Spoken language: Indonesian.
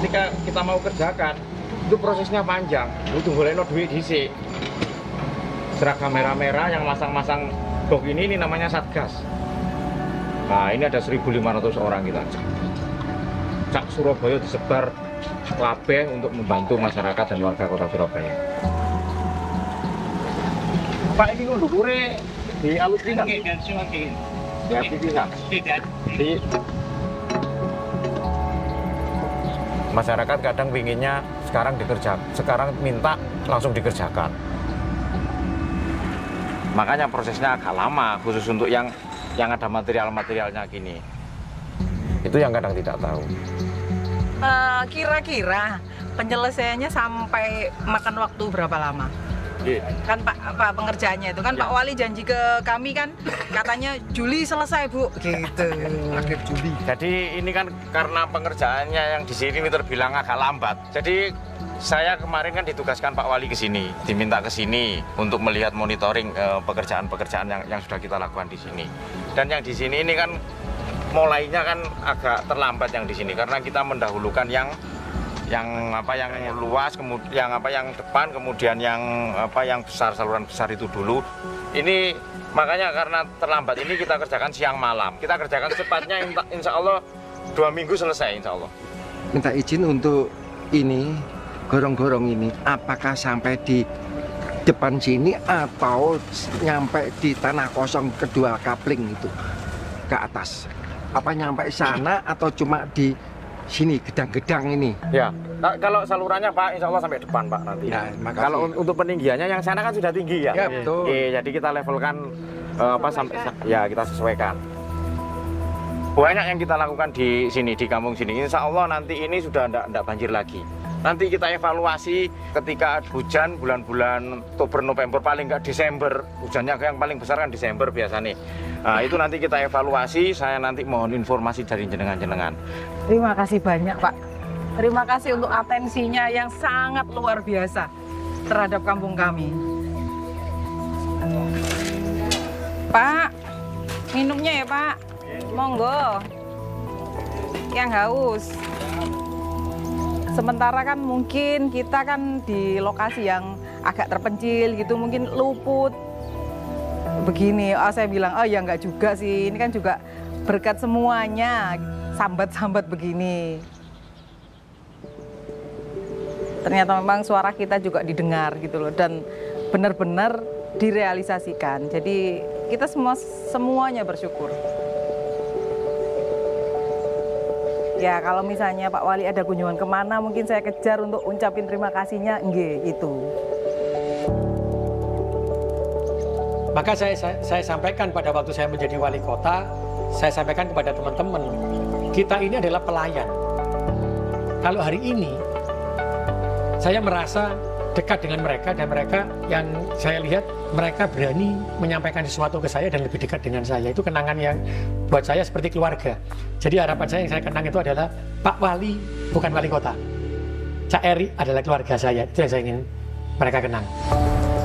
ketika kita mau kerjakan itu prosesnya panjang, butuh golekno duit dhisik. Seragam merah-merah yang masang-masang box ini namanya Satgas. Nah, ini ada 1.500 orang kita. Cak Surabaya disebar kabeh untuk membantu masyarakat dan warga kota Surabaya. Pak, ini kok dukure di alus pisan. Ya, pisan. Di masyarakat kadang pinginnya sekarang minta langsung dikerjakan. Makanya prosesnya agak lama, khusus untuk yang ada material-materialnya gini. Itu yang kadang tidak tahu. Kira-kira penyelesaiannya sampai makan waktu berapa lama? Kan Pak pengerjaannya itu kan Pak Wali janji ke kami kan katanya Juli selesai Bu gitu. Akhir Juli. Jadi ini kan karena pengerjaannya yang di sini terbilang agak lambat. Jadi saya kemarin kan ditugaskan Pak Wali ke sini, diminta ke sini untuk melihat monitoring pekerjaan-pekerjaan yang sudah kita lakukan di sini. Dan yang di sini ini kan mulainya kan agak terlambat yang di sini karena kita mendahulukan yang luas, kemudian yang depan, kemudian yang besar, saluran besar itu dulu. Ini makanya karena terlambat ini kita kerjakan siang malam. Kita kerjakan secepatnya insya Allah 2 minggu selesai insya Allah. Minta izin untuk ini gorong-gorong ini apakah sampai di depan sini atau nyampe di tanah kosong kedua kapling itu ke atas? Apa nyampe sana atau cuma di sini gedang-gedang ini? Ya, kalau salurannya Pak, insya Allah sampai depan Pak nanti. Ya, kalau untuk peninggiannya yang sana kan sudah tinggi ya. Ya betul. Jadi kita levelkan sampai ya kita sesuaikan. Banyak yang kita lakukan di sini di kampung sini. Insya Allah nanti ini sudah tidak banjir lagi. Nanti kita evaluasi ketika hujan bulan-bulan Oktober, November, paling nggak Desember. Hujannya yang paling besar kan Desember biasanya. Nah, itu nanti kita evaluasi, saya nanti mohon informasi dari jenengan-jenengan. Terima kasih banyak Pak. Terima kasih untuk atensinya yang sangat luar biasa terhadap kampung kami. Pak, minumnya ya Pak. Monggo. Yang haus. Sementara kan mungkin kita kan di lokasi yang agak terpencil gitu, mungkin luput. Begini, saya bilang, oh ya enggak juga sih, ini kan juga berkat semuanya, sambat-sambat begini. Ternyata memang suara kita juga didengar gitu loh, dan benar-benar direalisasikan. Jadi kita semuanya bersyukur. Ya kalau misalnya Pak Wali ada kunjungan kemana, mungkin saya kejar untuk ucapin terima kasihnya, nggih itu. Maka saya sampaikan pada waktu saya menjadi wali kota, saya sampaikan kepada teman-teman, kita ini adalah pelayan. Kalau hari ini, saya merasa dekat dengan mereka, dan mereka yang saya lihat, mereka berani menyampaikan sesuatu ke saya dan lebih dekat dengan saya. Itu kenangan yang buat saya seperti keluarga. Jadi harapan saya yang saya kenang itu adalah Pak Wali bukan wali kota. Cak Eri adalah keluarga saya, itu yang saya ingin mereka kenang.